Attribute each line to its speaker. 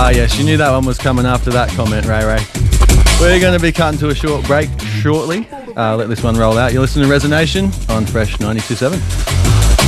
Speaker 1: Yes, you knew that one was coming after that comment, Ray Ray. We're going to be cutting to a short break shortly. Let this one roll out. You're listening to Resonation on Fresh 92.7.